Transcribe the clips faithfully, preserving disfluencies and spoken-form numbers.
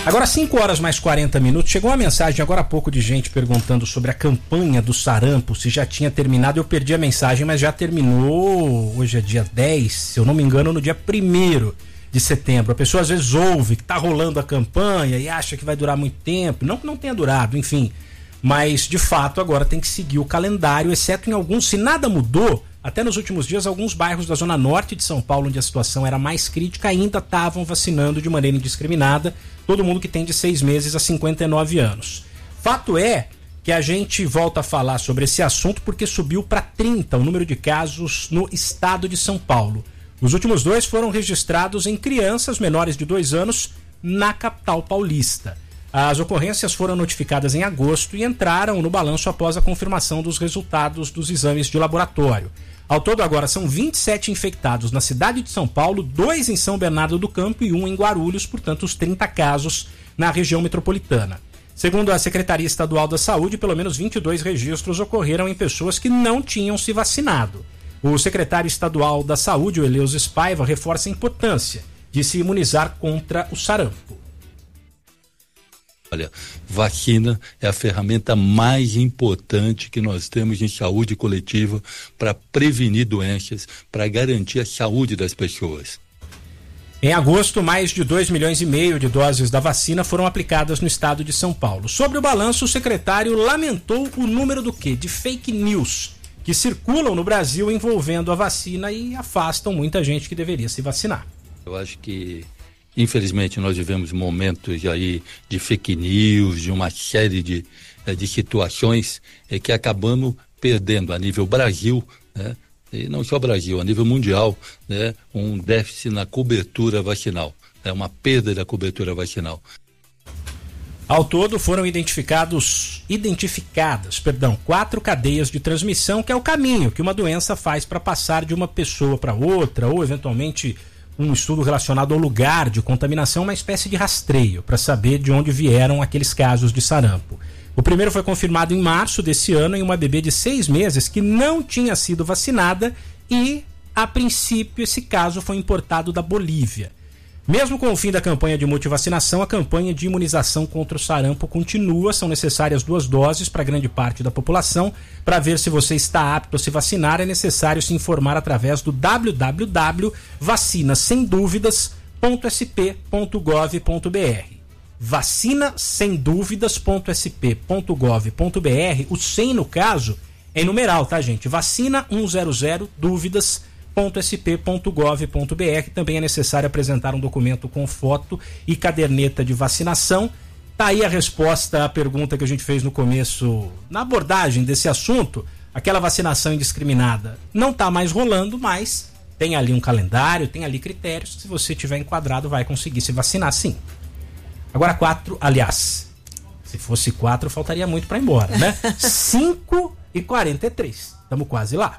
Agora cinco horas mais quarenta minutos, chegou uma mensagem agora há pouco de gente perguntando sobre a campanha do sarampo, se já tinha terminado. Eu perdi a mensagem, mas já terminou. Hoje é dia dez, se eu não me engano, no dia primeiro de setembro. A pessoa às vezes ouve que tá rolando a campanha e acha que vai durar muito tempo, não que não tenha durado, enfim, mas de fato agora tem que seguir o calendário, exceto em alguns, se nada mudou. Até nos últimos dias, alguns bairros da zona norte de São Paulo, onde a situação era mais crítica, ainda estavam vacinando de maneira indiscriminada todo mundo que tem de seis meses a cinquenta e nove anos. Fato é que a gente volta a falar sobre esse assunto porque subiu para trinta o número de casos no estado de São Paulo. Os últimos dois foram registrados em crianças menores de dois anos na capital paulista. As ocorrências foram notificadas em agosto e entraram no balanço após a confirmação dos resultados dos exames de laboratório. Ao todo agora são vinte e sete infectados na cidade de São Paulo, dois em São Bernardo do Campo e um em Guarulhos, portanto os trinta casos na região metropolitana. Segundo a Secretaria Estadual da Saúde, pelo menos vinte e dois registros ocorreram em pessoas que não tinham se vacinado. O secretário estadual da Saúde, o Eleusis Paiva, reforça a importância de se imunizar contra o sarampo. Olha, vacina é a ferramenta mais importante que nós temos em saúde coletiva para prevenir doenças, para garantir a saúde das pessoas. Em agosto, mais de dois milhões e meio de doses da vacina foram aplicadas no estado de São Paulo. Sobre o balanço, o secretário lamentou o número do quê? De fake news que circulam no Brasil envolvendo a vacina e afastam muita gente que deveria se vacinar. Eu acho que infelizmente nós vivemos momentos aí de fake news, de uma série de, de situações é, que acabamos perdendo a nível Brasil, né? E não só Brasil, a nível mundial, né? Um déficit na cobertura vacinal, é uma perda da cobertura vacinal. Ao todo foram identificados, identificadas, perdão, quatro cadeias de transmissão, que é o caminho que uma doença faz para passar de uma pessoa para outra, ou eventualmente um estudo relacionado ao lugar de contaminação, uma espécie de rastreio para saber de onde vieram aqueles casos de sarampo. O primeiro foi confirmado em março desse ano em uma bebê de seis meses que não tinha sido vacinada e, a princípio, esse caso foi importado da Bolívia. Mesmo com o fim da campanha de multivacinação, a campanha de imunização contra o sarampo continua. São necessárias duas doses para grande parte da população. Para ver se você está apto a se vacinar, é necessário se informar através do w w w ponto vacina sem dúvidas ponto s p ponto gov ponto b r. vacina sem dúvidas ponto s p ponto gov ponto b r. O cem, no caso, é em numeral, tá, gente? Vacina cem dúvidas ponto s p ponto gov ponto b r. Também é necessário apresentar um documento com foto e caderneta de vacinação. Tá aí a resposta à pergunta que a gente fez no começo, na abordagem desse assunto. Aquela vacinação indiscriminada não tá mais rolando, mas tem ali um calendário, tem ali critérios. Se você tiver enquadrado, vai conseguir se vacinar, sim. Agora quatro, aliás, se fosse quatro, faltaria muito para ir embora, né? cinco e quarenta e três, estamos quase lá.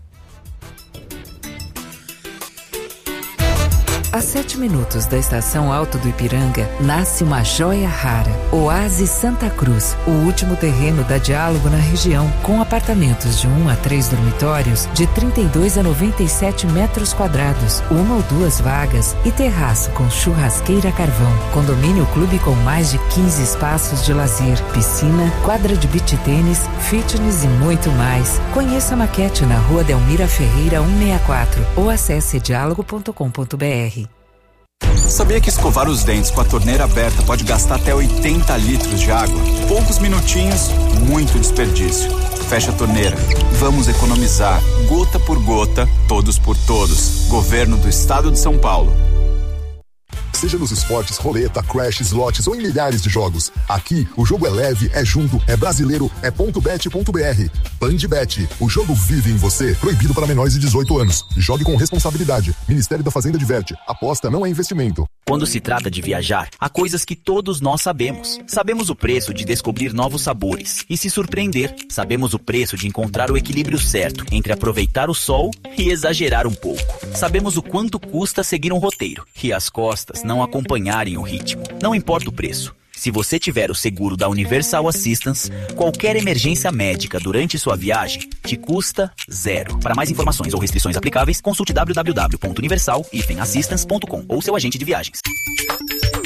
A sete minutos da estação Alto do Ipiranga, nasce uma joia rara. Oásis Santa Cruz, o último terreno da Diálogo na região, com apartamentos de um a três dormitórios, de trinta e dois a noventa e sete metros quadrados, uma ou duas vagas e terraço com churrasqueira a carvão. Condomínio clube com mais de quinze espaços de lazer, piscina, quadra de beach tênis, fitness e muito mais. Conheça a maquete na Rua Delmira Ferreira cento e sessenta e quatro ou acesse diálogo ponto com ponto b r. Sabia que escovar os dentes com a torneira aberta pode gastar até oitenta litros de água? Poucos minutinhos, muito desperdício. Fecha a torneira. Vamos economizar. Gota por gota, todos por todos. Governo do Estado de São Paulo. Seja nos esportes, roleta, crash, slots ou em milhares de jogos. Aqui, o jogo é leve, é junto, é brasileiro, é ponto bet ponto b r. Bandbet, o jogo vive em você. Proibido para menores de dezoito anos. Jogue com responsabilidade. Ministério da Fazenda diverte. Aposta não é investimento. Quando se trata de viajar, há coisas que todos nós sabemos. Sabemos o preço de descobrir novos sabores e se surpreender. Sabemos o preço de encontrar o equilíbrio certo entre aproveitar o sol e exagerar um pouco. Sabemos o quanto custa seguir um roteiro e as costas não acompanharem o ritmo. Não importa o preço. Se você tiver o seguro da Universal Assistance, qualquer emergência médica durante sua viagem te custa zero. Para mais informações ou restrições aplicáveis, consulte w w w ponto universal assistance ponto com ou seu agente de viagens. A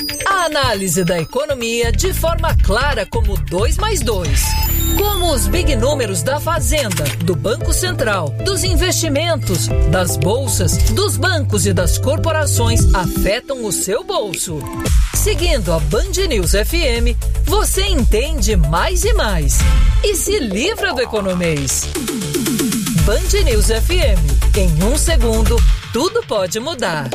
Análise da economia de forma clara como dois mais dois. Como os big números da Fazenda, do Banco Central, dos investimentos, das bolsas, dos bancos e das corporações afetam o seu bolso. Seguindo a Band News F M, você entende mais e mais. E se livra do economês. Band News F M. Em um segundo, tudo pode mudar.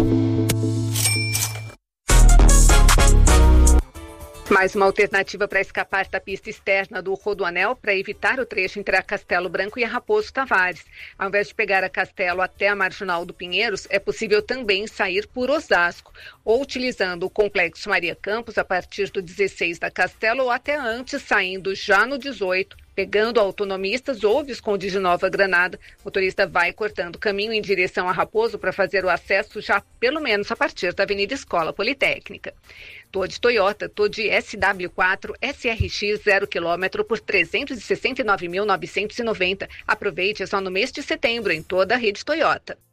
Mais uma alternativa para escapar da pista externa do Rodoanel para evitar o trecho entre a Castelo Branco e a Raposo Tavares. Ao invés de pegar a Castelo até a Marginal do Pinheiros, é possível também sair por Osasco, ou utilizando o Complexo Maria Campos a partir do dezesseis da Castelo ou até antes, saindo já no dezoito. Pegando autonomistas ou Visconde de Nova Granada, o motorista vai cortando caminho em direção a Raposo para fazer o acesso já pelo menos a partir da Avenida Escola Politécnica. Tô de Toyota, tô de S W quatro S R X zero quilômetro por trezentos e sessenta e nove mil novecentos e noventa. Aproveite, é só no mês de setembro em toda a rede Toyota.